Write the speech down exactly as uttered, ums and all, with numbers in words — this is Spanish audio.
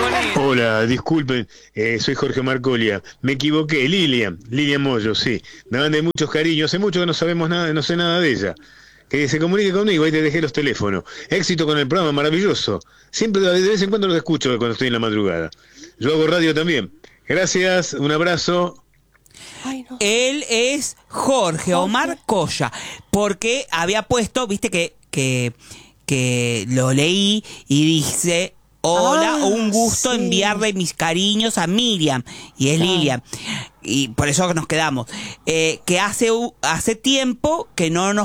bonito. Hola, disculpen, eh, soy Jorge Marcolia. Me equivoqué, Lilian, Lilian Moyo, sí. Me mande muchos cariños, hace mucho que no sabemos nada, no sé nada de ella. Que se comunique conmigo, ahí te dejé los teléfonos. Éxito con el programa, maravilloso. Siempre de vez en cuando lo escucho cuando estoy en la madrugada. Yo hago radio también. Gracias, un abrazo. Ay, no. Él es Jorge, Jorge. Omar Colla, porque había puesto, viste que, que, que lo leí y dice, hola, Ah, un gusto sí. enviarle mis cariños a Miriam, y es Claro. Lilian, y por eso nos quedamos, eh, que hace, hace tiempo que no nos